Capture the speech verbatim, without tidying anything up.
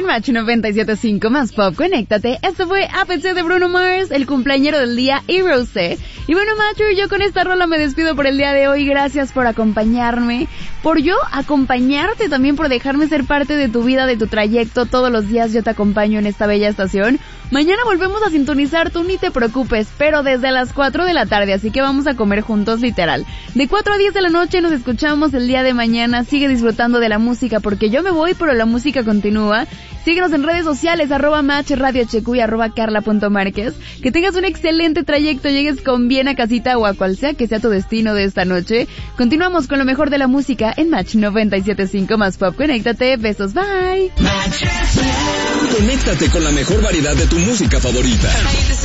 En Match noventa y siete punto cinco más pop, conéctate. Esto fue A P C de Bruno Mars, el cumpleañero del día, y Rosé. Y bueno, Macho, yo con esta rola me despido por el día de hoy. Gracias por acompañarme, por yo acompañarte, también por dejarme ser parte de tu vida, de tu trayecto. Todos los días yo te acompaño en esta bella estación. Mañana volvemos a sintonizar, tú ni te preocupes, pero desde las cuatro de la tarde, así que vamos a comer juntos literal. De cuatro a diez de la noche nos escuchamos el día de mañana. Sigue disfrutando de la música porque yo me voy, pero la música continúa. Síguenos en redes sociales, arroba match radio hq y arroba carla punto márquez. Que tengas un excelente trayecto, llegues con bien a casita o a cual sea que sea tu destino de esta noche. Continuamos con lo mejor de la música en Match noventa y siete punto cinco más pop. Conéctate, besos, bye. Conéctate con la mejor variedad de tu música favorita.